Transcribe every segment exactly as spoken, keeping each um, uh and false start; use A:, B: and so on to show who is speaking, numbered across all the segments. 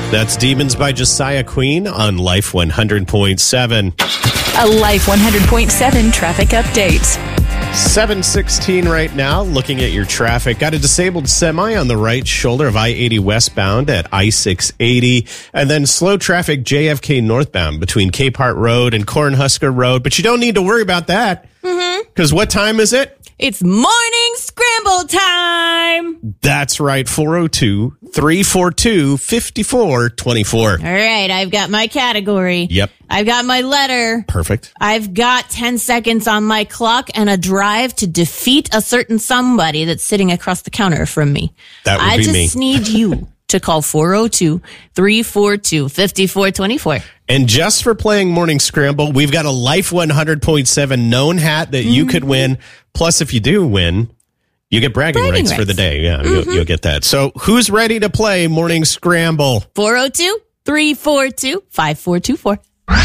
A: That's Demons by Josiah Queen on Life one hundred point seven.
B: A Life one hundred point seven traffic update.
A: seven sixteen right now, looking at your traffic. Got a disabled semi on the right shoulder of I eighty westbound at I six eighty. And then slow traffic J F K northbound between Cape Hart Road and Cornhusker Road. But you don't need to worry about that. Because what time is it?
C: It's morning scramble time.
A: That's right, four oh two, three four two, five four two four.
C: All right, I've got my category.
A: Yep.
C: I've got my letter.
A: Perfect.
C: I've got ten seconds on my clock and a drive to defeat a certain somebody that's sitting across the counter from me.
A: That would
C: I
A: be
C: just
A: me.
C: need you to call four oh two, three four two, five four two four.
A: And just for playing Morning Scramble, we've got a Life one hundred point seven known hat that you mm-hmm. could win. Plus, if you do win, you get bragging, bragging rights, rights for the day. Yeah, mm-hmm. you'll, you'll get that. So who's ready to play Morning Scramble?
C: four oh two, three four two, five four two four.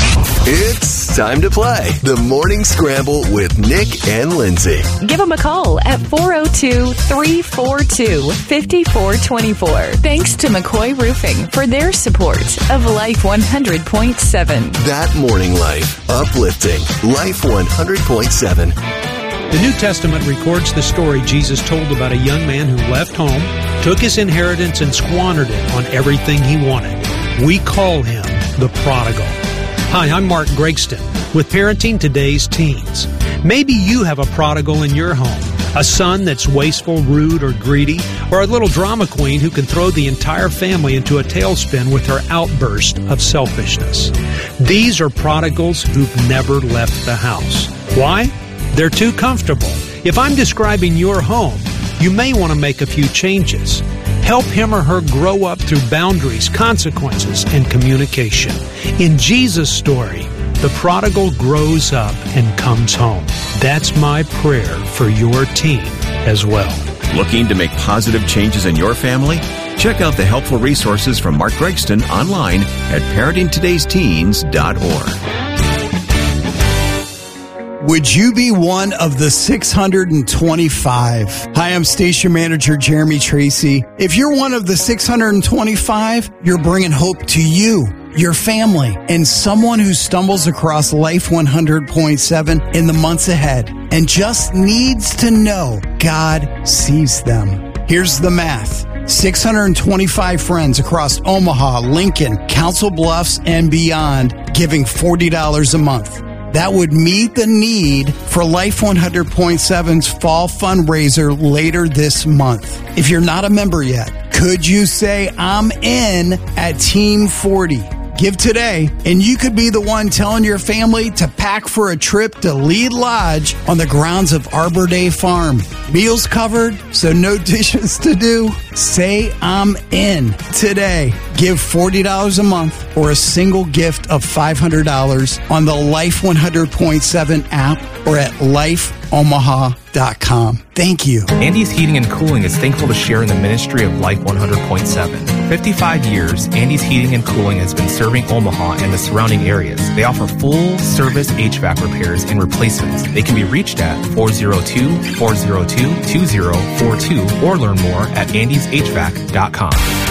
D: It's time to play the Morning Scramble with Nick and Lindsay.
B: Give them a call at four oh two, three four two, five four two four. Thanks to McCoy Roofing for their support of Life one hundred point seven.
D: That morning life, uplifting Life one hundred point seven.
E: The New Testament records the story Jesus told about a young man who left home, took his inheritance, and squandered it on everything he wanted. We call him the prodigal. Hi, I'm Mark Gregston with Parenting Today's Teens. Maybe you have a prodigal in your home, a son that's wasteful, rude, or greedy, or a little drama queen who can throw the entire family into a tailspin with her outburst of selfishness. These are prodigals who've never left the house. Why? They're too comfortable. If I'm describing your home, you may want to make a few changes. Help him or her grow up through boundaries, consequences, and communication. In Jesus' story, the prodigal grows up and comes home. That's my prayer for your teen as well.
F: Looking to make positive changes in your family? Check out the helpful resources from Mark Gregston online at parenting todays teens dot org.
G: Would you be one of the six hundred twenty-five? Hi, I'm Station Manager Jeremy Tracy. If you're one of the six hundred twenty-five, you're bringing hope to you, your family, and someone who stumbles across Life one hundred point seven in the months ahead and just needs to know God sees them. Here's the math. six hundred twenty-five friends across Omaha, Lincoln, Council Bluffs, and beyond giving forty dollars a month. That would meet the need for Life one hundred point seven's fall fundraiser later this month. If you're not a member yet, could you say, I'm in at Team forty? Give today, and you could be the one telling your family to pack for a trip to Lead Lodge on the grounds of Arbor Day Farm. Meals covered, so no dishes to do. Say I'm in today. Give forty dollars a month or a single gift of five hundred dollars on the Life one hundred point seven app or at life omaha dot com. Thank you.
H: Andy's Heating and Cooling is thankful to share in the ministry of Life one hundred point seven. fifty-five years, Andy's Heating and Cooling has been serving Omaha and the surrounding areas. They offer full-service H V A C repairs and replacements. They can be reached at four oh two, four oh two, two oh four two or learn more at andys h v a c dot com.